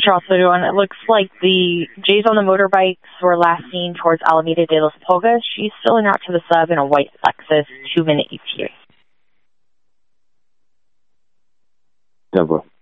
Charles 31. It looks like the Jays on the motorbikes were last seen towards Alameda de los Pulgas. She's still en route to the sub in a white Lexus 2-minute ETA. Deborah.